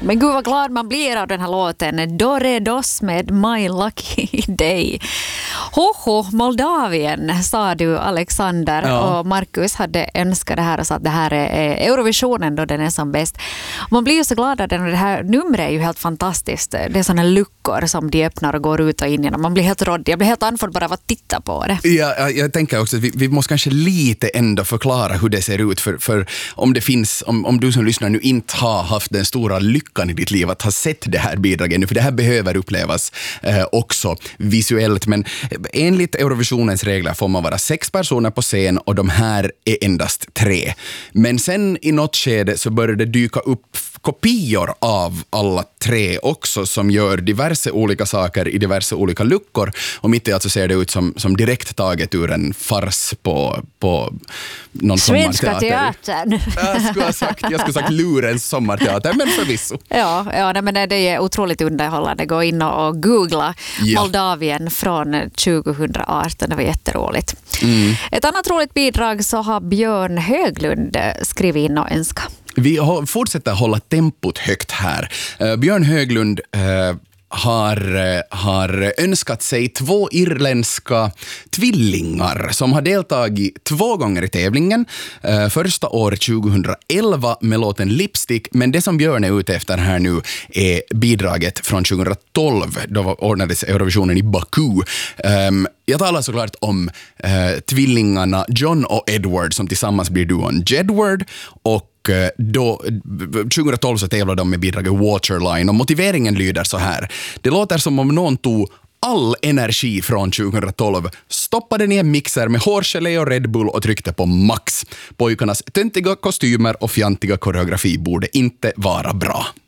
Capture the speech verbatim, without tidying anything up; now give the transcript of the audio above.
Men gud vad glad man blir av den här låten. Dore Dos med My Lucky Day. Hoho, Moldavien sa du, Alexander. Ja. Och Marcus hade önskat det här och sa att det här är Eurovisionen då den är som bäst. Man blir ju så glad av den och det här numret är ju helt fantastiskt. Det är sådana luckor som de öppnar och går ut och in genom. Man blir helt rådd. Jag blir helt andfådd bara av att titta på det. Ja, jag, jag tänker också att vi, vi måste kanske lite ändå förklara hur det ser ut. För, för om det finns, om, om du som lyssnar nu inte har haft den stora lyckan i ditt liv att ha sett det här bidraget nu, för det här behöver upplevas eh, också visuellt. Men enligt Eurovisionens regler får man vara sex personer på scen och de här är endast tre. Men sen i något skede så börjar det dyka upp kopior av alla tre också som gör diverse olika saker i diverse olika luckor. Och mitt i allt så ser det ut som, som direkt taget ur en fars på, på någon Svenska sommarteater. teatern. Jag skulle ha sagt, jag skulle ha sagt Lurens sommarteater, men förvisso. Ja, ja nej, men det är otroligt underhållande. Gå in och, och googla ja. Moldavien från tjugo arton. Det var jätteroligt. Mm. Ett annat roligt bidrag så har Björn Höglund skrivit in och önskat. Vi fortsätter hålla tempot högt här. Uh, Björn Höglund uh, har, uh, har önskat sig två irländska tvillingar som har deltagit två gånger i tävlingen. Uh, första år tjugoelva med låten Lipstick, men det som Björn är ute efter här nu är bidraget från tjugotolv. Då ordnades Eurovisionen i Baku. Um, Jag talar såklart om uh, tvillingarna John och Edward som tillsammans blir duon Jedward, och då, tjugotolv så tävlade de med bidraget Waterline och motiveringen lyder så här. Det låter som om någon tog all energi från tjugotolv, stoppade ner mixer med hårgelé och Red Bull och tryckte på max. Pojkarnas töntiga kostymer och fjantiga koreografi borde inte vara bra.